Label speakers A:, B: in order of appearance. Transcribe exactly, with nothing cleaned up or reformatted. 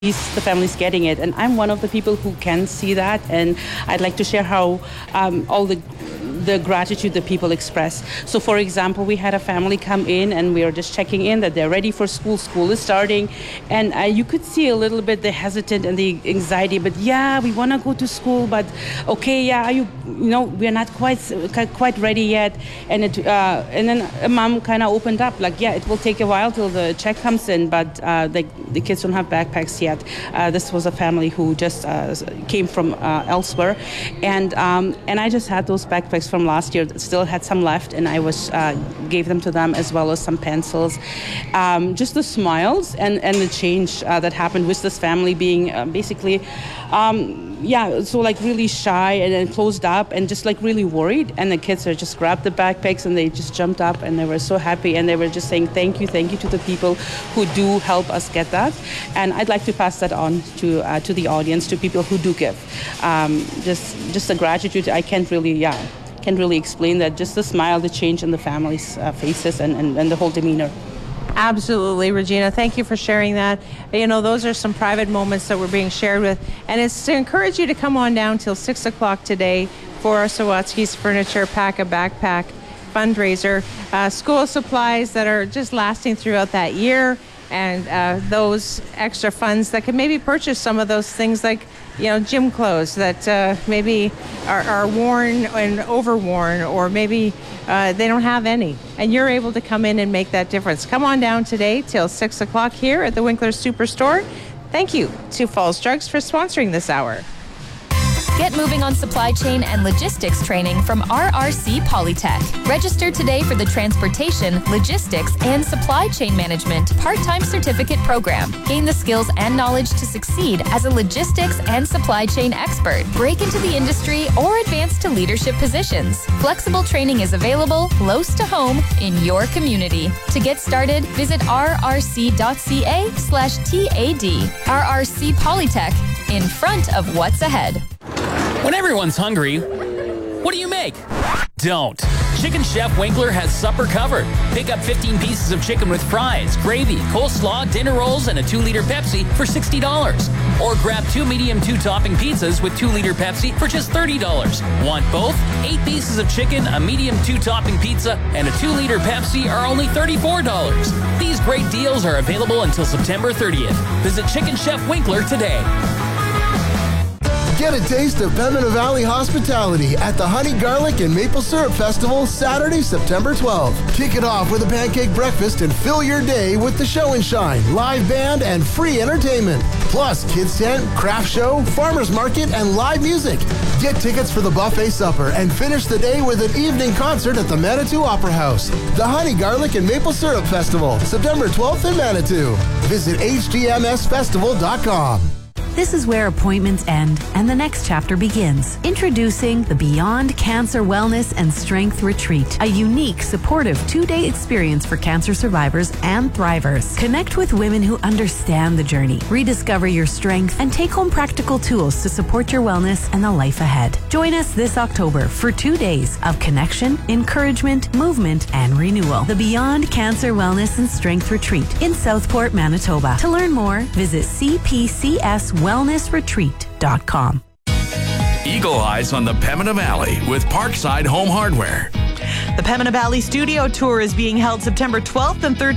A: the family's getting it, and I'm one of the people who can see that, and I'd like to share how um, all the the gratitude that people express. So for example, we had a family come in and we were just checking in that they're ready for school. School is starting, and uh, you could see a little bit the hesitant and the anxiety, but yeah, we want to go to school, but okay, yeah, are you you know, we're not quite quite ready yet. And it uh, and then a mom kind of opened up like, yeah, it will take a while till the check comes in, but uh, the, the kids don't have backpacks yet. Uh, this was a family who just uh, came from uh, elsewhere, and um, and I just had those backpacks from last year, still had some left, and I was uh, gave them to them, as well as some pencils. Um, just the smiles and, and the change uh, that happened with this family being uh, basically, um, yeah, so like really shy and then closed up and just like really worried. And the kids are just grabbed the backpacks and they just jumped up and they were so happy, and they were just saying thank you, thank you to the people who do help us get that. And I'd like to pass that on to uh, to the audience, to people who do give. Um, just just the gratitude. I can't really, yeah. Can really explain that, just the smile, the change in the family's uh, faces and, and, and the whole demeanor.
B: Absolutely, Regina. Thank you for sharing that. You know, those are some private moments that we're being shared with. And it's to encourage you to come on down till six o'clock today for our Sawatsky's Furniture Pack a Backpack fundraiser. Uh, school supplies that are just lasting throughout that year, and uh, those extra funds that can maybe purchase some of those things like, you know, gym clothes that uh, maybe are, are worn and overworn, or maybe uh, they don't have any. And you're able to come in and make that difference. Come on down today till six o'clock here at the Winkler Superstore. Thank you to Falls Drugs for sponsoring this hour.
C: Get moving on supply chain and logistics training from R R C Polytech. Register today for the Transportation, Logistics, and Supply Chain Management part-time certificate program. Gain the skills and knowledge to succeed as a logistics and supply chain expert. Break into the industry or advance to leadership positions. Flexible training is available close to home in your community. To get started, visit rrc.ca slash TAD. R R C Polytech, in front of what's ahead.
D: When everyone's hungry, what do you make? Don't. Chicken Chef Winkler has supper covered. Pick up fifteen pieces of chicken with fries, gravy, coleslaw, dinner rolls, and a two liter Pepsi for sixty dollars. Or grab two medium two-topping pizzas with two liter Pepsi for just thirty dollars. Want both? Eight pieces of chicken, a medium two-topping pizza, and a two liter Pepsi are only thirty-four dollars. These great deals are available until September thirtieth. Visit Chicken Chef Winkler today.
E: Get a taste of Pembina Valley hospitality at the Honey Garlic and Maple Syrup Festival Saturday, September twelfth. Kick it off with a pancake breakfast and fill your day with the show and shine, live band, and free entertainment. Plus, kids tent, craft show, farmers market, and live music. Get tickets for the buffet supper and finish the day with an evening concert at the Manitou Opera House. The Honey Garlic and Maple Syrup Festival, September twelfth in Manitou. Visit H G M S festival dot com.
F: This is where appointments end and the next chapter begins. Introducing the Beyond Cancer Wellness and Strength Retreat, a unique, supportive two-day experience for cancer survivors and thrivers. Connect with women who understand the journey, rediscover your strength, and take home practical tools to support your wellness and the life ahead. Join us this October for two days of connection, encouragement, movement, and renewal. The Beyond Cancer Wellness and Strength Retreat in Southport, Manitoba. To learn more, visit c p c s wellness retreat dot com.
G: Eagle Eyes on the Pembina Valley with Parkside Home Hardware.
H: The Pembina Valley Studio Tour is being held September twelfth and thirteenth